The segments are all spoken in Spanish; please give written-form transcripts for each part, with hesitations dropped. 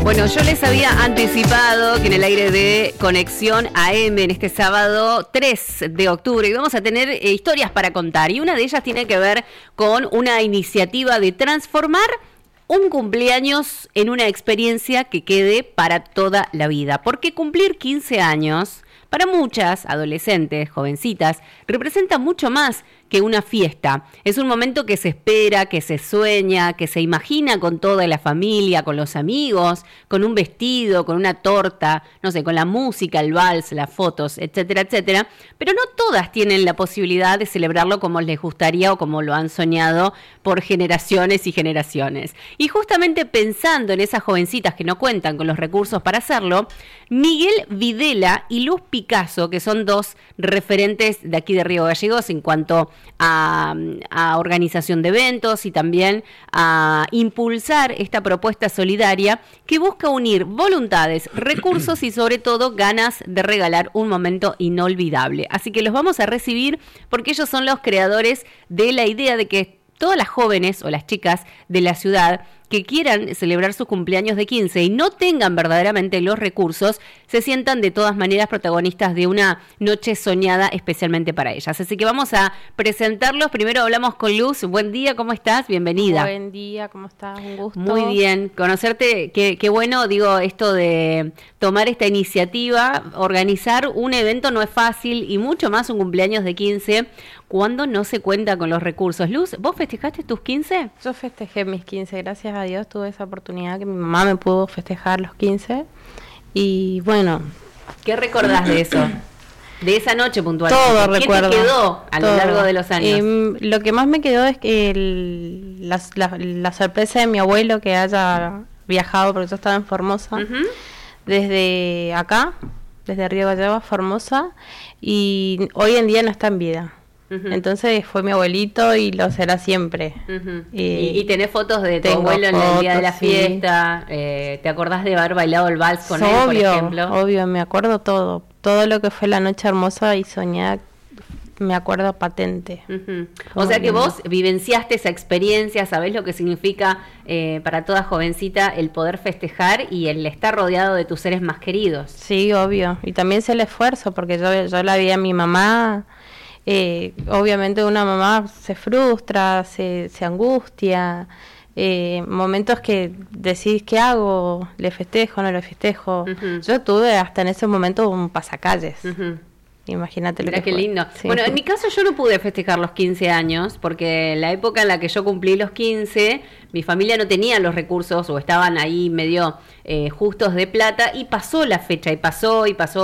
Bueno, yo les había anticipado que en el aire de Conexión AM en este sábado 3 de octubre íbamos a tener historias para contar, y una de ellas tiene que ver con una iniciativa de transformar un cumpleaños en una experiencia que quede para toda la vida, porque cumplir 15 años para muchas adolescentes, jovencitas, representa mucho más que una fiesta. Es un momento que se espera, que se sueña, que se imagina con toda la familia, con los amigos, con un vestido, con una torta, no sé, con la música, el vals, las fotos, etcétera, etcétera. Pero no todas tienen la posibilidad de celebrarlo como les gustaría o como lo han soñado por generaciones y generaciones. Y justamente pensando en esas jovencitas que no cuentan con los recursos para hacerlo, Miguel Videla y Luz Picasso, que son dos referentes de aquí de Río Gallegos en cuanto a organización de eventos y también a impulsar esta propuesta solidaria que busca unir voluntades, recursos y sobre todo ganas de regalar un momento inolvidable. Así que los vamos a recibir porque ellos son los creadores de la idea de que todas las jóvenes o las chicas de la ciudad que quieran celebrar sus cumpleaños de 15 y no tengan verdaderamente los recursos, se sientan de todas maneras protagonistas de una noche soñada especialmente para ellas. Así que vamos a presentarlos. Primero hablamos con Luz. Buen día, ¿cómo estás? Bienvenida. Buen día, ¿cómo estás? Un gusto. Muy bien, conocerte, qué bueno, digo, esto de tomar esta iniciativa, organizar un evento no es fácil y mucho más un cumpleaños de 15 cuando no se cuenta con los recursos. Luz, ¿vos festejaste tus 15? Yo festejé mis 15, gracias a Dios tuve esa oportunidad que mi mamá me pudo festejar los 15 y bueno. ¿Qué recordás de eso? De esa noche puntualmente. Todo recuerdo. ¿Qué te quedó a lo largo de los años? Lo que más me quedó es que la sorpresa de mi abuelo que haya viajado, porque yo estaba en Formosa, desde acá, desde Río Gallegos, Formosa, y hoy en día no está en vida. Entonces fue mi abuelito y lo será siempre. ¿Y tenés fotos de tu abuelo en el día de la fiesta? ¿Te acordás de haber bailado el vals con él, por ejemplo? Obvio, me acuerdo todo lo que fue la noche hermosa y soñar, me acuerdo patente. O sea que vos vivenciaste esa experiencia, sabés lo que significa para toda jovencita el poder festejar y el estar rodeado de tus seres más queridos. Sí, obvio, y también sé el esfuerzo, porque yo la vi a mi mamá. Obviamente una mamá se frustra, se angustia, momentos que decís, ¿qué hago? ¿Le festejo, no le festejo? Yo tuve hasta en ese momento un pasacalles. Imagínate lo que qué fue. lindo. Sí. Bueno, en mi caso yo no pude festejar los 15 años porque la época en la que yo cumplí los 15, mi familia no tenía los recursos o estaban ahí medio justos de plata y pasó la fecha y pasó,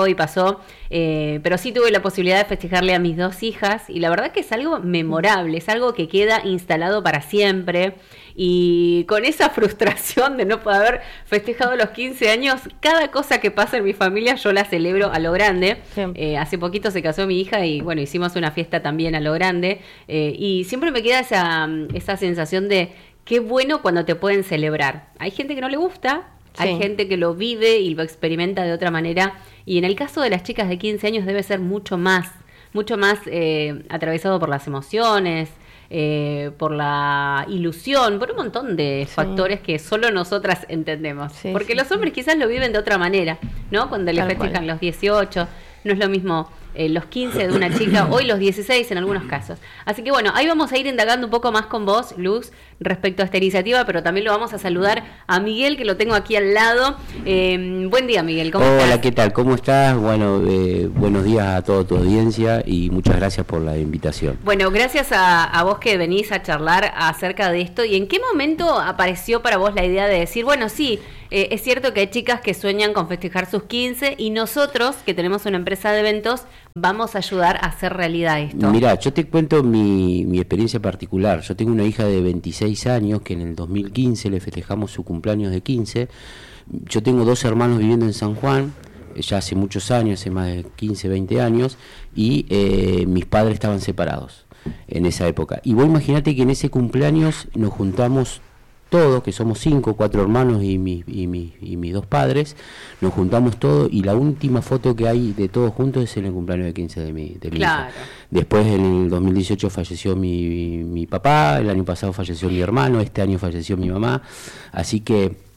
pero sí tuve la posibilidad de festejarle a mis dos hijas y la verdad que es algo memorable, es algo que queda instalado para siempre. Y con esa frustración de no poder haber festejado los 15 años, cada cosa que pasa en mi familia yo la celebro a lo grande. Sí. Hace poquito se casó mi hija y bueno, hicimos una fiesta también a lo grande. Y siempre me queda esa sensación de qué bueno cuando te pueden celebrar. Hay gente que no le gusta, sí. Hay gente que lo vive y lo experimenta de otra manera. Y en el caso de las chicas de 15 años debe ser mucho más atravesado por las emociones, por la ilusión, por un montón de factores que solo nosotras entendemos. Porque los hombres quizás lo viven de otra manera, ¿no? Cuando le festejan los 18, no es lo mismo los 15 de una chica, hoy los 16 en algunos casos. Así que bueno, ahí vamos a ir indagando un poco más con vos, Luz, respecto a esta iniciativa, pero también lo vamos a saludar a Miguel, que lo tengo aquí al lado. Buen día, Miguel, ¿cómo estás? Hola, ¿qué tal? ¿Cómo estás? Bueno, buenos días a toda tu audiencia y muchas gracias por la invitación. Bueno, gracias a vos que venís a charlar acerca de esto. ¿Y en qué momento apareció para vos la idea de decir, bueno, sí, es cierto que hay chicas que sueñan con festejar sus 15 y nosotros, que tenemos una empresa de eventos, vamos a ayudar a hacer realidad esto? Mirá, yo te cuento mi experiencia particular. Yo tengo una hija de 26 años que en el 2015 le festejamos su cumpleaños de 15. Yo tengo dos hermanos viviendo en San Juan, ya hace muchos años, hace más de 15, 20 años, y mis padres estaban separados en esa época. Y vos imaginate que en ese cumpleaños nos juntamos todos, que somos 4 hermanos y mis dos padres, nos juntamos todos y la última foto que hay de todos juntos es en el cumpleaños de 15 de mi hija. Después en el 2018 falleció mi papá, el año pasado falleció mi hermano, este año falleció mi mamá, así que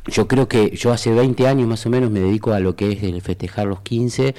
yo creo que yo hace 20 años más o menos me dedico a lo que es el festejar los 15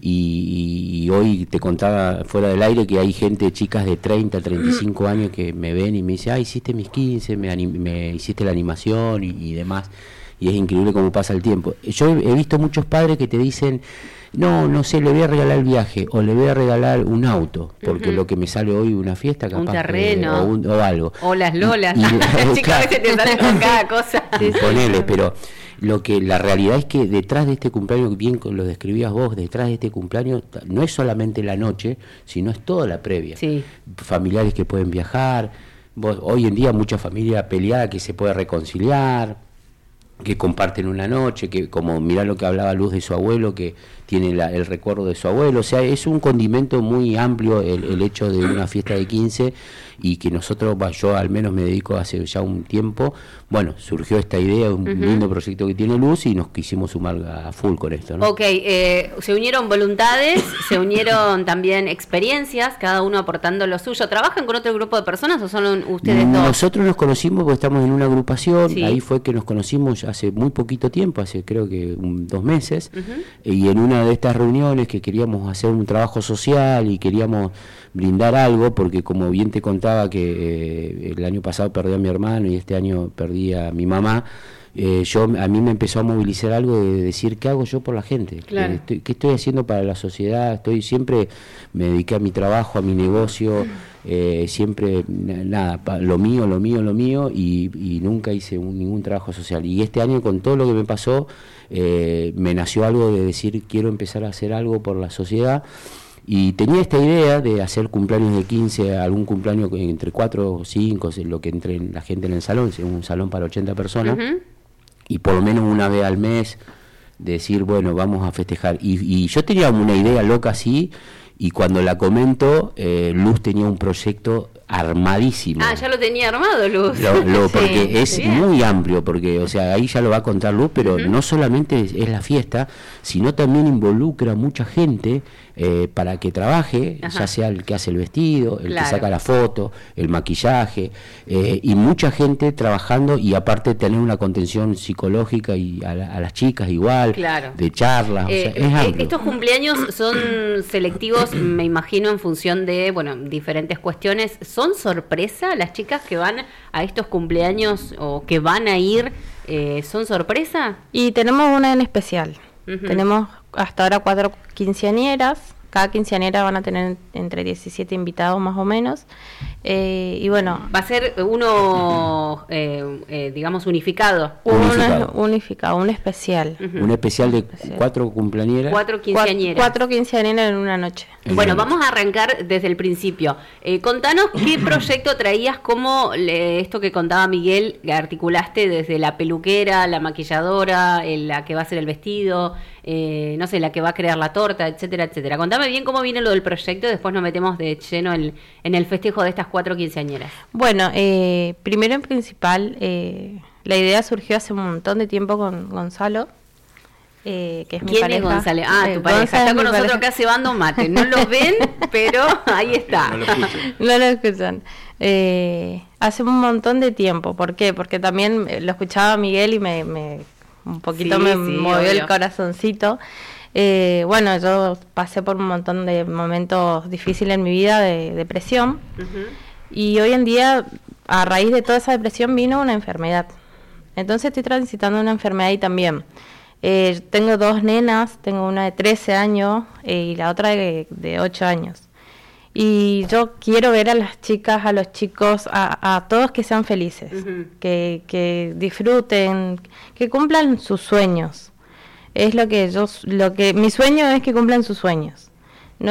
y hoy te contaba fuera del aire que hay gente, chicas de 30, 35 años que me ven y me dicen, hiciste mis 15, me hiciste la animación y demás, y es increíble cómo pasa el tiempo. Yo he visto muchos padres que te dicen, no sé, le voy a regalar el viaje o le voy a regalar un auto, porque lo que me sale hoy una fiesta, capaz un terreno o algo. O las lolas, las chicas a veces te salen con cada cosa. Ponele, pero la realidad es que detrás de este cumpleaños, bien lo describías vos, detrás de este cumpleaños no es solamente la noche, sino es toda la previa. Sí. Familiares que pueden viajar, hoy en día mucha familia peleada que se puede reconciliar, que comparten una noche, que como mirá lo que hablaba Luz de su abuelo, que tiene el recuerdo de su abuelo, o sea, es un condimento muy amplio el hecho de una fiesta de 15 y que nosotros, yo al menos me dedico hace ya un tiempo, bueno, surgió esta idea, un lindo proyecto que tiene Luz y nos quisimos sumar a full con esto, ¿no? Ok, se unieron voluntades, se unieron también experiencias, cada uno aportando lo suyo. ¿Trabajan con otro grupo de personas o son ustedes dos? Nosotros nos conocimos porque estamos en una agrupación, sí. Ahí fue que nos conocimos hace muy poquito tiempo, hace creo que 2 meses, y en una de estas reuniones que queríamos hacer un trabajo social y queríamos brindar algo, porque como bien te contaba que el año pasado perdí a mi hermano y este año perdí a mi mamá, a mí me empezó a movilizar algo de decir, ¿qué hago yo por la gente? Claro. ¿Qué estoy haciendo para la sociedad? Siempre me dediqué a mi trabajo, a mi negocio, siempre nada, lo mío y nunca hice ningún trabajo social. Y este año con todo lo que me pasó, me nació algo de decir, quiero empezar a hacer algo por la sociedad. Y tenía esta idea de hacer cumpleaños de 15, algún cumpleaños entre 4 o 5, lo que entre la gente en el salón, un salón para 80 personas, y por lo menos una vez al mes decir, bueno, vamos a festejar. Y yo tenía una idea loca así, y cuando la comento, Luz tenía un proyecto armadísimo. Ya lo tenía armado, Luz. Porque sí, es muy amplio, porque, o sea, ahí ya lo va a contar Luz, pero no solamente es la fiesta, sino también involucra mucha gente para que trabaje, ya sea el que hace el vestido, el que saca la foto, el maquillaje, y mucha gente trabajando, y aparte tener una contención psicológica y a las chicas igual, de charlas, o sea, es amplio. Estos cumpleaños son selectivos, me imagino, en función de, diferentes cuestiones. ¿Son sorpresa las chicas que van a estos cumpleaños o que van a ir? ¿Son sorpresa? Y tenemos una en especial. Tenemos hasta ahora 4 quinceañeras. Cada quinceañera van a tener entre 17 invitados más o menos. Y bueno... Va a ser uno, digamos, unificado. Unificado, un especial. Un especial de 4 cumpleañeras. 4 quinceañeras. 4 quinceañeras en una noche. Bueno, vamos a arrancar desde el principio. Contanos qué proyecto traías, cómo esto que contaba Miguel, que articulaste desde la peluquera, la maquilladora, la que va a hacer el vestido, no sé, la que va a crear la torta, etcétera, etcétera. Contame bien cómo viene lo del proyecto y después nos metemos de lleno en el festejo de estas 4 quinceañeras. Bueno, primero en principal, la idea surgió hace un montón de tiempo con Gonzalo, que es mi pareja. ¿Quién es Gonzalo? Tu pareja. Está con nosotros acá cebando mate. No lo ven, pero ahí está. No lo escuchan. Hace un montón de tiempo. ¿Por qué? Porque también lo escuchaba Miguel y me un poquito me movió obvio el corazoncito. Bueno, yo pasé por un montón de momentos difíciles en mi vida de depresión. Y hoy en día, a raíz de toda esa depresión, vino una enfermedad. Entonces estoy transitando una enfermedad ahí también. Tengo 2 nenas, tengo una de 13 años y la otra de 8 años. Y yo quiero ver a las chicas, a los chicos, a todos que sean felices, que disfruten, que cumplan sus sueños. Es mi sueño es que cumplan sus sueños.